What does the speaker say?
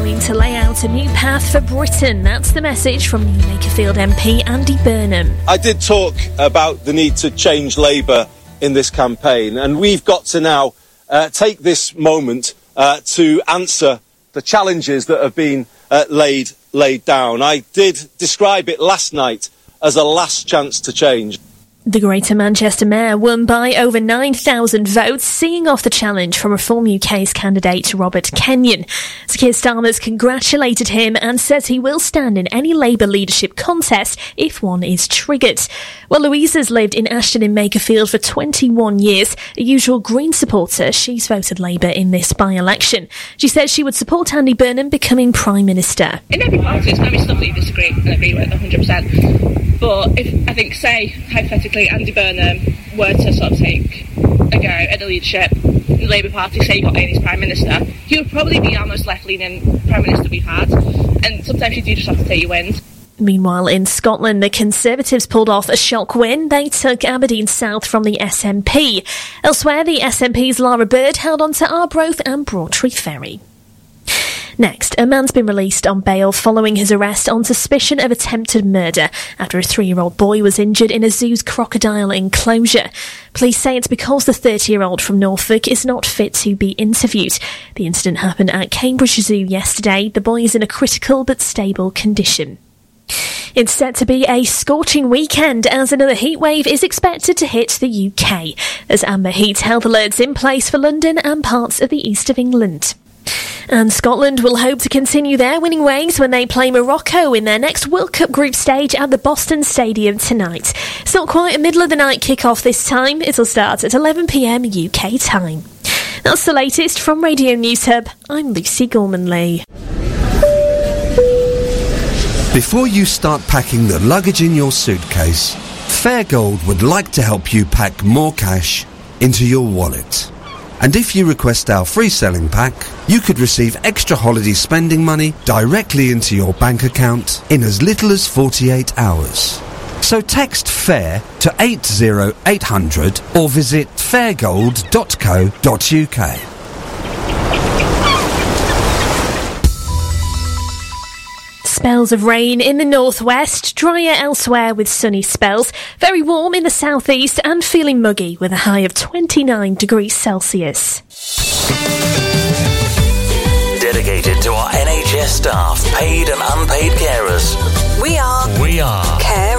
going to lay out a new path for Britain. That's the message from new Makerfield MP Andy Burnham. I did talk about the need to change Labour in this campaign, and we've got to now take this moment to answer the challenges that have been laid down. I did describe it last night as a last chance to change. The Greater Manchester Mayor won by over 9,000 votes, seeing off the challenge from Reform UK's candidate Robert Kenyon. Sir Keir Starmer's congratulated him and says he will stand in any Labour leadership contest if one is triggered. Well, Louisa's lived in Ashton in Makerfield for 21 years. A usual Green supporter, she's voted Labour in this by-election. She says she would support Andy Burnham becoming Prime Minister. In every party, there's going to be stuff that you disagree and agree with 100%. But if, I think, say, hypothetically, Andy Burnham were to sort of take a go at the leadership, the Labour Party, say he got in as Prime Minister, he would probably be our most left-leaning Prime Minister we've had. And sometimes you do just have to take your wins. Meanwhile, in Scotland, the Conservatives pulled off a shock win. They took Aberdeen South from the SNP. Elsewhere, the SNP's Lara Bird held on to Arbroath and Broadtree Ferry. Next, a man's been released on bail following his arrest on suspicion of attempted murder after a 3-year-old boy was injured in a zoo's crocodile enclosure. Police say it's because the 30-year-old from Norfolk is not fit to be interviewed. The incident happened at Cambridge Zoo yesterday. The boy is in a critical but stable condition. It's set to be a scorching weekend as another heatwave is expected to hit the UK. There's amber heat health alerts in place for London and parts of the east of England. And Scotland will hope to continue their winning ways when they play Morocco in their next World Cup group stage at the Boston Stadium tonight. It's not quite a middle-of-the-night kick-off this time. It'll start at 11 p.m. UK time. That's the latest from Radio News Hub. I'm Lucy Gorman-Lee. Before you start packing the luggage in your suitcase, Fairgold would like to help you pack more cash into your wallet. And if you request our free selling pack, you could receive extra holiday spending money directly into your bank account in as little as 48 hours. So text FAIR to 80800 or visit fairgold.co.uk. Spells of rain in the northwest, drier elsewhere with sunny spells, very warm in the southeast and feeling muggy with a high of 29 degrees Celsius. Dedicated to our NHS staff, paid and unpaid carers. We are Care